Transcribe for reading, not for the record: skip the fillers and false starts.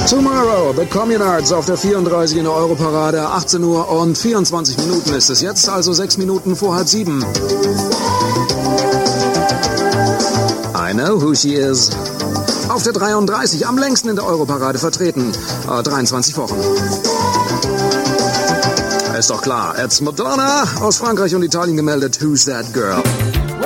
Tomorrow, The Communards auf der 34 in der Europarade. 18 Uhr und 24 Minuten ist es jetzt, also 6 Minuten vor 6:30. I know who she is. Auf der 33, am längsten in der Europarade vertreten. 23 Wochen. Ist doch klar, it's Madonna aus Frankreich und Italien gemeldet. Who's That Girl?